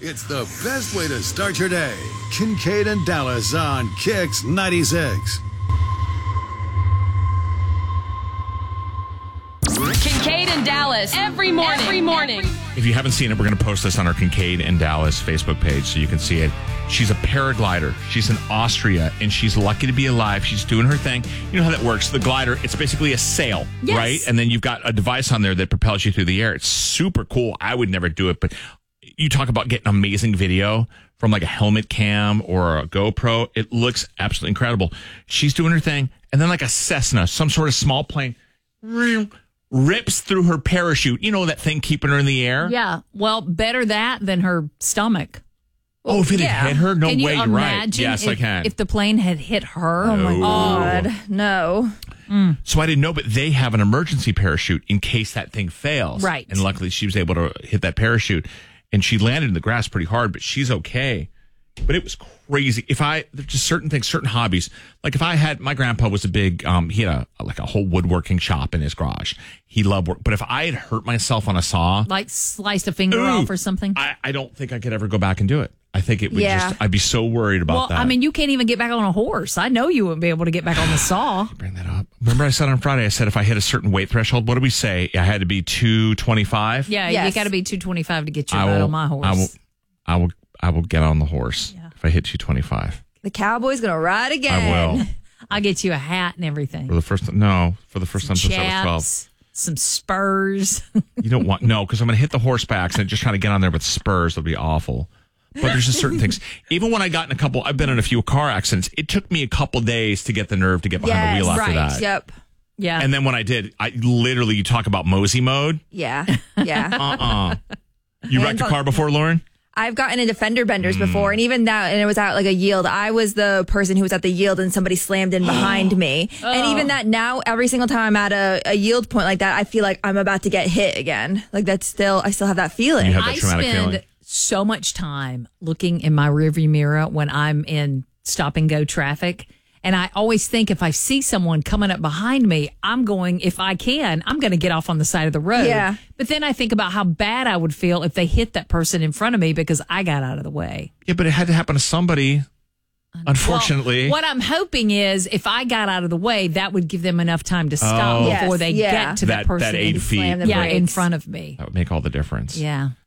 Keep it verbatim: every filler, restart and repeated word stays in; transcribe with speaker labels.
Speaker 1: It's the best way to start your day. Kincaid and Dallas on Kix ninety-six.
Speaker 2: Kincaid and Dallas every morning. Every morning.
Speaker 3: If you haven't seen it, we're going to post this on our Kincaid and Dallas Facebook page so you can see it. She's a paraglider. She's in Austria, and she's lucky to be alive. She's doing her thing. You know how that works. The glider, it's basically a sail,
Speaker 2: yes.
Speaker 3: right? And then you've got a device on there that propels you through the air. It's super cool. I would never do it, but you talk about getting amazing video from like a helmet cam or a GoPro. It looks absolutely incredible. She's doing her thing, and then like a Cessna, some sort of small plane, rips through her parachute. You know that thing keeping her in the air?
Speaker 4: Yeah. Well, better that than her stomach.
Speaker 3: Oh, if it
Speaker 4: yeah.
Speaker 3: had hit her? No
Speaker 4: can
Speaker 3: way,
Speaker 4: you
Speaker 3: you're right. Yes,
Speaker 4: if,
Speaker 3: I can.
Speaker 4: If the plane had hit her.
Speaker 5: Oh, my
Speaker 3: No.
Speaker 5: God. No.
Speaker 4: Mm.
Speaker 3: So I didn't know, but they have an emergency parachute in case that thing fails.
Speaker 4: Right.
Speaker 3: And luckily she was able to hit that parachute, and she landed in the grass pretty hard, but she's okay. But it was crazy. If I, there's just certain things, certain hobbies. Like if I had, my grandpa was a big, um, he had a, like a whole woodworking shop in his garage. He loved work. But if I had hurt myself on a saw.
Speaker 4: Like sliced a finger
Speaker 3: ooh,
Speaker 4: off or something.
Speaker 3: I, I don't think I could ever go back and do it. I think it would
Speaker 5: Yeah.
Speaker 3: just, I'd be so worried about
Speaker 4: well,
Speaker 3: that.
Speaker 4: I mean, you can't even get back on a horse. I know you wouldn't be able to get back on the saw.
Speaker 3: Bring that up. Remember I said on Friday, I said if I hit a certain weight threshold, what did we say? I had to be two twenty-five?
Speaker 4: Yeah,
Speaker 5: Yes.
Speaker 4: you got to be two twenty-five to get your
Speaker 3: I
Speaker 4: butt
Speaker 3: will,
Speaker 4: on my horse.
Speaker 3: I will, I will, I will get on the horse
Speaker 4: Yeah.
Speaker 3: if I hit two twenty-five.
Speaker 5: The cowboy's going to ride
Speaker 3: I
Speaker 5: again.
Speaker 3: will.
Speaker 4: I'll get you a hat and everything.
Speaker 3: For the first no, for the first time since I was twelve.
Speaker 4: Chaps, some spurs.
Speaker 3: You don't want no, because I'm going to hit the horsebacks and just trying to get on there with spurs. It'll be awful. But there's just certain things. Even when I got in a couple, I've been in a few car accidents. It took me a couple days to get the nerve to get behind
Speaker 5: Yes,
Speaker 3: the wheel after
Speaker 4: right.
Speaker 3: that.
Speaker 5: Yep.
Speaker 4: Yeah.
Speaker 3: And then when I did, I literally, you talk about mosey mode.
Speaker 5: Yeah. Yeah.
Speaker 3: Uh-uh. You wrecked a
Speaker 5: Hands
Speaker 3: car
Speaker 5: on-
Speaker 3: before, Lauren?
Speaker 5: I've gotten into fender benders before, and even that, and it was at like a yield. I was the person who was at the yield, and somebody slammed in behind me. And even that now, every single time I'm at a, a yield point like that, I feel like I'm about to get hit again. Like that's still, I still have that feeling.
Speaker 3: You have that
Speaker 4: I
Speaker 3: traumatic
Speaker 4: spend
Speaker 3: feeling.
Speaker 4: so much time looking in my rearview mirror when I'm in stop and go traffic. And I always think if I see someone coming up behind me, I'm going, if I can, I'm going to get off on the side of the road.
Speaker 5: Yeah.
Speaker 4: But then I think about how bad I would feel if they hit that person in front of me because I got out of the way.
Speaker 3: Yeah, but it had to happen to somebody. Unfortunately.
Speaker 4: Well, what I'm hoping is if I got out of the way, that would give them enough time to stop
Speaker 3: Oh.
Speaker 4: before
Speaker 5: Yes,
Speaker 4: they
Speaker 5: yeah.
Speaker 4: get to
Speaker 3: That-
Speaker 4: that person.
Speaker 3: that eight
Speaker 4: in-
Speaker 3: feet
Speaker 5: Slam the
Speaker 4: Yeah, in
Speaker 5: brakes.
Speaker 4: front of me.
Speaker 3: That would make all the difference.
Speaker 4: Yeah.